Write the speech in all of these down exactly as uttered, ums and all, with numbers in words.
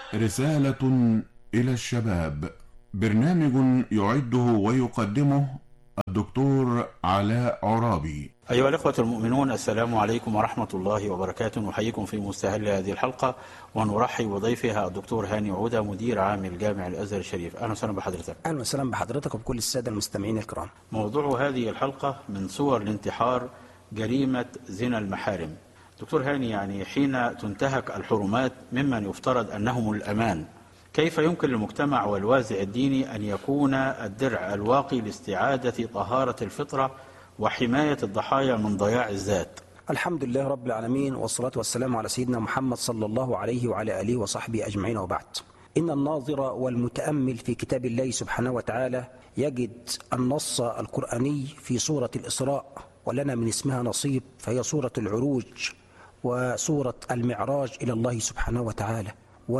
رسالة إلى الشباب، برنامج يعده ويقدمه الدكتور علاء عرابي. أيها الأخوة المؤمنون، السلام عليكم ورحمة الله وبركاته. نحييكم في مستهل هذه الحلقة ونرحب بضيفها الدكتور هاني عودة، مدير عام الجامع الأزهر الشريف. أهلا وسهلا بحضرتك. أهلا وسهلا بحضرتك وبكل السادة المستمعين الكرام. موضوع هذه الحلقة من صور الانتحار جريمة زنا المحارم. دكتور هاني، يعني حين تنتهك الحرمات ممن يفترض أنهم الأمان، كيف يمكن للمجتمع والوازع الديني أن يكون الدرع الواقي لاستعادة طهارة الفطرة وحماية الضحايا من ضياع الذات؟ الحمد لله رب العالمين، والصلاة والسلام على سيدنا محمد صلى الله عليه وعلى آله وصحبه أجمعين، وبعد. إن الناظر والمتأمل في كتاب الله سبحانه وتعالى يجد النص القرآني في سورة الإسراء، ولنا من اسمها نصيب، فهي سورة العروج وسورة المعراج إلى الله سبحانه وتعالى.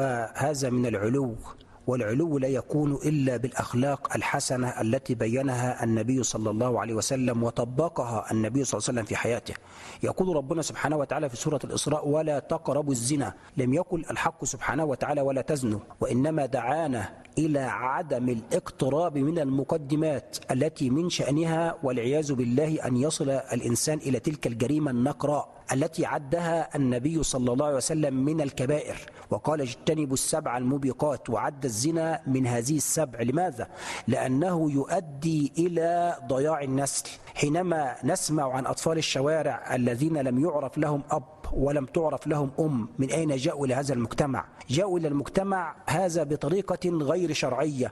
وهذا من العلو، والعلو لا يكون إلا بالأخلاق الحسنة التي بينها النبي صلى الله عليه وسلم وطبقها النبي صلى الله عليه وسلم في حياته. يقول ربنا سبحانه وتعالى في سورة الإسراء: ولا تقربوا الزنا. لم يقل الحق سبحانه وتعالى ولا تزنوا، وإنما دعانا إلى عدم الاقتراب من المقدمات التي من شأنها والعياذ بالله أن يصل الإنسان إلى تلك الجريمة النقراء التي عدها النبي صلى الله عليه وسلم من الكبائر، وقال: اجتنبوا السبع الموبقات، وعد الزنا من هذه السبع. لماذا؟ لأنه يؤدي إلى ضياع النسل. حينما نسمع عن أطفال الشوارع الذين لم يعرف لهم أب ولم تعرف لهم أم، من أين جاءوا إلى هذا المجتمع؟ جاءوا إلى المجتمع هذا بطريقة غير شرعية،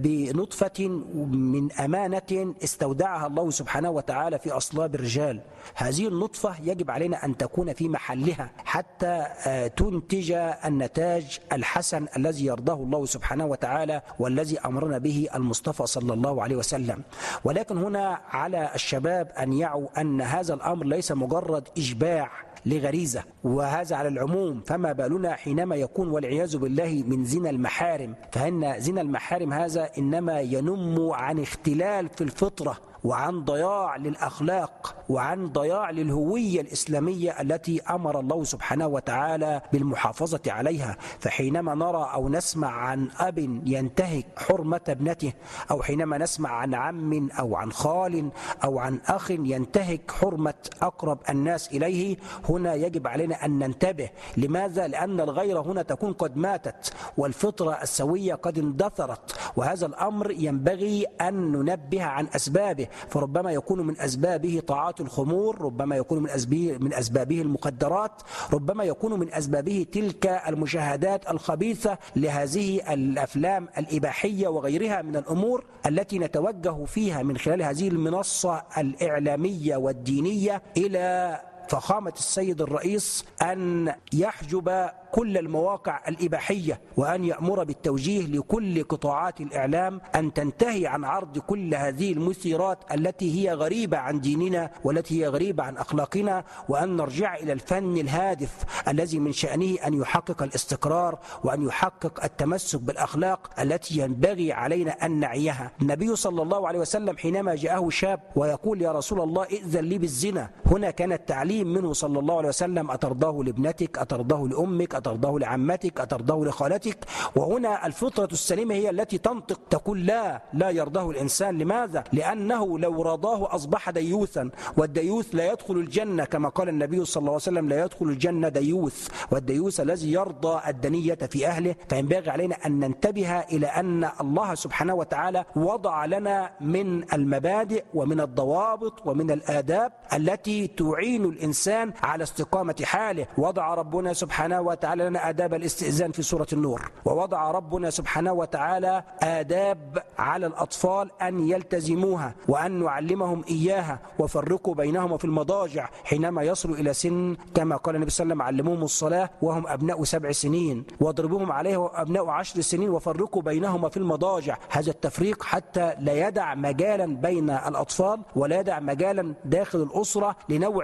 بنطفة من أمانة استودعها الله سبحانه وتعالى في أصلاب الرجال. هذه النطفة يجب علينا أن تكون في محلها حتى تنتج النتاج الحسن الذي يرضاه الله سبحانه وتعالى والذي أمرنا به المصطفى صلى الله عليه وسلم. ولكن هنا على الشباب أن يعوا أن هذا الأمر ليس مجرد إشباع لغريزة، وهذا على العموم، فما بالنا حينما يكون والعياذ بالله من زنا المحارم. فإن زنا المحارم هذا إنما ينم عن اختلال في الفطرة، وعن ضياع للأخلاق، وعن ضياع للهوية الإسلامية التي أمر الله سبحانه وتعالى بالمحافظة عليها. فحينما نرى أو نسمع عن أب ينتهك حرمة ابنته، أو حينما نسمع عن عم أو عن خال أو عن أخ ينتهك حرمة أقرب الناس إليه، هنا يجب علينا أن ننتبه. لماذا؟ لأن الغيرة هنا تكون قد ماتت والفطرة السوية قد اندثرت، وهذا الأمر ينبغي أن ننبه عن أسبابه. فربما يكون من أسبابه طاعات الخمور، ربما يكون من أسبابه, من أسبابه المخدرات، ربما يكون من أسبابه تلك المشاهدات الخبيثة لهذه الأفلام الإباحية وغيرها من الأمور التي نتوجه فيها من خلال هذه المنصة الإعلامية والدينية إلى فخامة السيد الرئيس أن يحجب كل المواقع الإباحية، وأن يأمر بالتوجيه لكل قطاعات الإعلام أن تنتهي عن عرض كل هذه المثيرات التي هي غريبة عن ديننا والتي هي غريبة عن أخلاقنا، وأن نرجع إلى الفن الهادف الذي من شأنه أن يحقق الاستقرار وأن يحقق التمسك بالأخلاق التي ينبغي علينا أن نعيها. النبي صلى الله عليه وسلم حينما جاءه شاب ويقول: يا رسول الله ائذن لي بالزنا، هنا كان التعليم منه صلى الله عليه وسلم: أترضاه لابنتك؟ أترضاه لأمك؟ أترضاه لعمتك؟ أترضاه لخالتك؟ وهنا الفطرة السليمة هي التي تنطق تقول لا، لا يرضاه الإنسان. لماذا؟ لأنه لو رضاه أصبح ديوثا، والديوث لا يدخل الجنة، كما قال النبي صلى الله عليه وسلم: لا يدخل الجنة ديوث، والديوث الذي يرضى الدنية في أهله. فينبغي علينا أن ننتبه إلى أن الله سبحانه وتعالى وضع لنا من المبادئ ومن الضوابط ومن الآداب التي تعين الإنسان على استقامة حاله. وضع ربنا سبحانه وتعالى لنا آداب الاستئذان في سورة النور، ووضع ربنا سبحانه وتعالى آداب على الأطفال أن يلتزموها وأن نعلمهم إياها، وفرقوا بينهم في المضاجع حينما يصلوا إلى سن، كما قال النبي صلى الله عليه وسلم: علموهم الصلاة وهم أبناء سبع سنين، واضربوهم عليها وهم أبناء عشر سنين، وفرقوا بينهما في المضاجع. هذا التفريق حتى لا يدع مجالا بين الأطفال ولا يدع مجالا داخل الأسرة لنوع من أنواع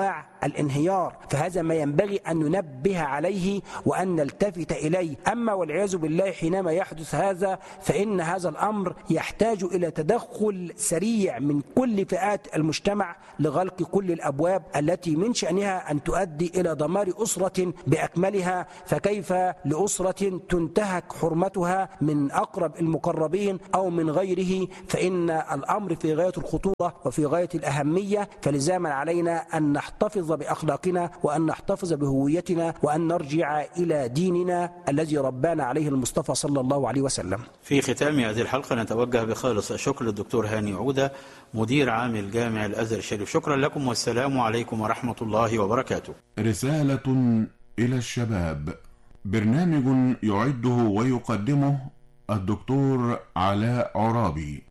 أنواع الانهيار، فهذا ما ينبغي أن ننبه عليه وأن نلتفت إليه. أما والعياذ بالله حينما يحدث هذا فإن هذا الأمر يحتاج إلى تدخل سريع من كل فئات المجتمع لغلق كل الأبواب التي من شأنها أن تؤدي إلى دمار أسرة بأكملها، فكيف لأسرة تنتهك حرمتها من أقرب المقربين أو من غيره؟ فإن الأمر في غاية الخطورة وفي غاية الأهمية، فلزاما علينا أن نحتفظ بأخلاقنا وأن نحتفظ بهويتنا وأن نرجع إلى ديننا الذي ربانا عليه المصطفى صلى الله عليه وسلم. في ختام هذه الحلقة نتوجه بخالص الشكر للدكتور هاني عودة مدير عام الجامع الأزهر الشريف. شكرا لكم والسلام عليكم ورحمة الله وبركاته. رسالة إلى الشباب، برنامج يعده ويقدمه الدكتور علاء عرابي.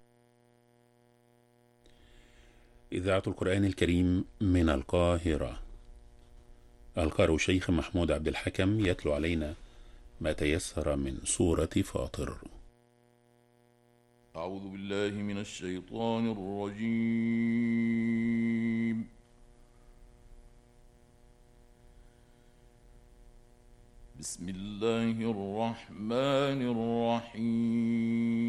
إذاعة القرآن الكريم من القاهرة. القارئ الشيخ محمود عبد الحكم يتلو علينا ما تيسر من سورة فاطر. أعوذ بالله من الشيطان الرجيم. بسم الله الرحمن الرحيم.